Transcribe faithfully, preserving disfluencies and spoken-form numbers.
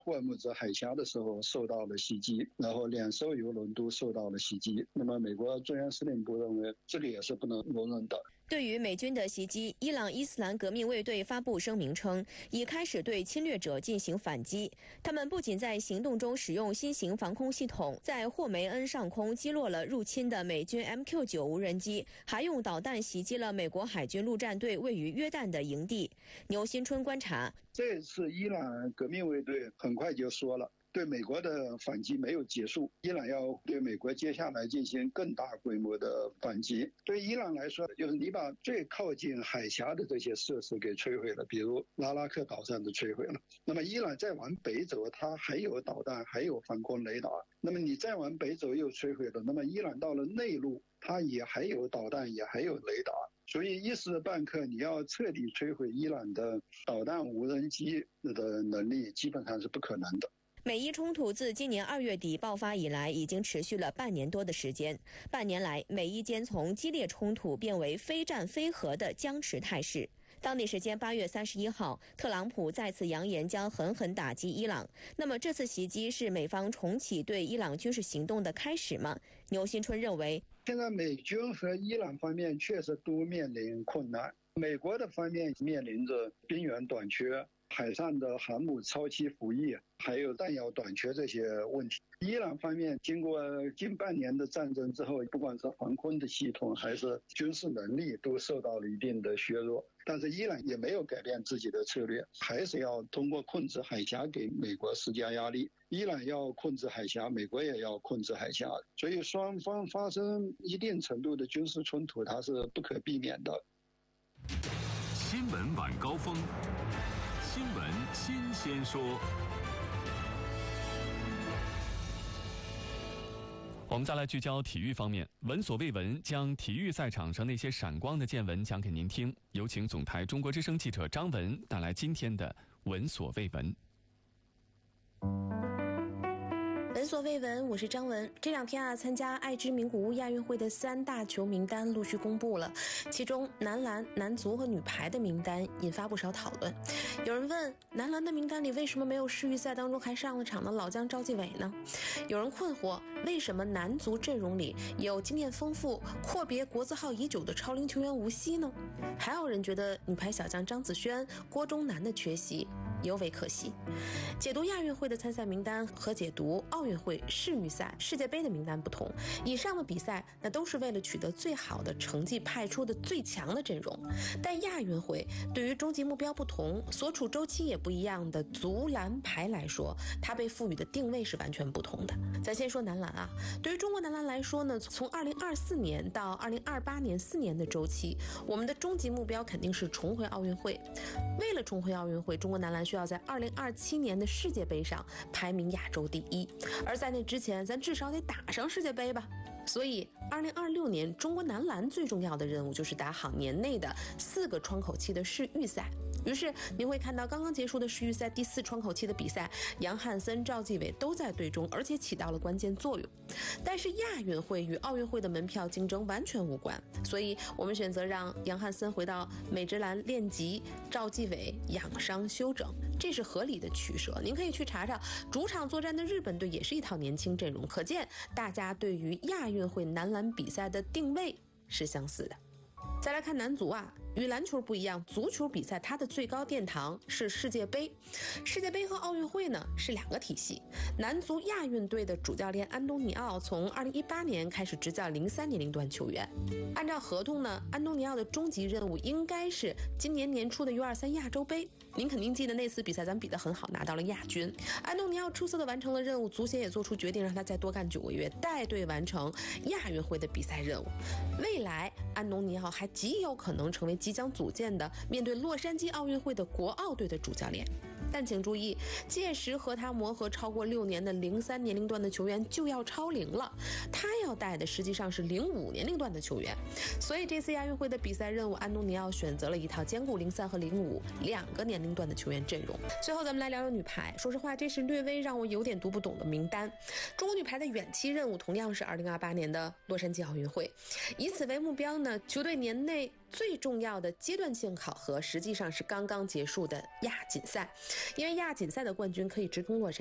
霍尔木兹海峡的时候受到了袭击，然后两艘油轮都受到了袭击。那么美国中央司令部认为这个也是不能容忍的。 对于美军的袭击，伊朗伊斯兰革命卫队发布声明称，已开始对侵略者进行反击。他们不仅在行动中使用新型防空系统，在霍梅恩上空击落了入侵的美军 M Q 九 无人机，还用导弹袭击了美国海军陆战队位于约旦的营地。牛新春观察， 这次伊朗革命卫队很快就说了，对美国的反击没有结束，伊朗要对美国接下来进行更大规模的反击。对伊朗来说，就是你把最靠近海峡的这些设施给摧毁了，比如拉拉克岛上的摧毁了。那么伊朗再往北走，它还有导弹，还有防空雷达。那么你再往北走又摧毁了，那么伊朗到了内陆，它也还有导弹，也还有雷达。所以一时半刻你要彻底摧毁伊朗的导弹无人机的能力，基本上是不可能的。 美伊冲突自今年二月底爆发以来，已经持续了半年多的时间。半年来，美伊间从激烈冲突变为非战非和的僵持态势。当地时间八月三十一号，特朗普再次扬言将狠狠打击伊朗。那么这次袭击是美方重启对伊朗军事行动的开始吗？牛新春认为， 现在美军和伊朗方面确实都面临困难。美国的方面面临着兵源短缺、海上的航母超期服役，还有弹药短缺这些问题。伊朗方面经过近半年的战争之后，不管是防空的系统还是军事能力都受到了一定的削弱，但是伊朗也没有改变自己的策略，还是要通过控制海峡给美国施加压力。伊朗要控制海峡，美国也要控制海峡，所以双方发生一定程度的军事冲突，它是不可避免的。 新闻晚高峰，新闻新鲜说。 我们再来聚焦体育方面，闻所未闻将体育赛场上那些闪光的见闻讲给您听。有请总台中国之声记者张文带来今天的闻所未闻。 闻所未闻，我是张文。这两天啊，参加爱知名古屋亚运会的三大球名单陆续公布了，其中男篮、男足和女排的名单引发不少讨论。有人问，男篮的名单里为什么没有世预赛当中还上了场的老将赵继伟呢？有人困惑，为什么男足阵容里有经验丰富、阔别国字号已久的超龄球员吴曦呢？还有人觉得女排小将张子萱、郭钟南的缺席尤为可惜。解读亚运会的参赛名单和解读奥运会、世预赛、世界杯的名单不同，以上的比赛那都是为了取得最好的成绩派出的最强的阵容，但亚运会对于终极目标不同、所处周期也不一样的足篮排来说，它被赋予的定位是完全不同的。咱先说男篮啊，对于中国男篮来说呢，从二零二四年到二零二八年四年的周期，我们的终极目标肯定是重回奥运会。为了重回奥运会，中国男篮需要在二零二七年的世界杯上排名亚洲第一，而在那之前，咱至少得打上世界杯吧。所以二零二六年中国男篮最重要的任务就是打好年内的四个窗口期的世预赛。于是您会看到刚刚结束的世预赛第四窗口期的比赛，杨汉森、赵继伟都在队中，而且起到了关键作用。但是亚运会与奥运会的门票竞争完全无关，所以我们选择让杨汉森回到美职篮练级，赵继伟养伤休整，这是合理的取舍。您可以去查查主场作战的日本队也是一套年轻阵容，可见大家对于亚运会男篮比赛的定位是相似的。再来看男足啊，与篮球不一样，足球比赛它的最高殿堂是世界杯。世界杯和奥运会呢是两个体系。男足亚运队的主教练安东尼奥从二零一八年开始执教零三年龄段球员。按照合同呢，安东尼奥的终极任务应该是今年年初的 U 二十三 亚洲杯。您肯定记得那次比赛咱们比得很好，拿到了亚军。安东尼奥出色的完成了任务，足协也做出决定让他再多干九个月，带队完成亚运会的比赛任务。未来安东尼奥还极有可能成为即将组建的面对洛杉矶奥运会的国奥队的主教练。但请注意，届时和他磨合超过六年的零三年龄段的球员就要超龄了，他要带的实际上是零五年龄段的球员。所以这次亚运会的比赛任务，安东尼奥选择了一套兼顾零三和零五两个年龄段的球员阵容。最后咱们来聊聊女排，说实话这是略微让我有点读不懂的名单。中国女排的远期任务同样是二零二八年的洛杉矶奥运会，以此为目标方呢，球队年内最重要的阶段性考核实际上是刚刚结束的亚锦赛，因为亚锦赛的冠军可以直通洛杉矶。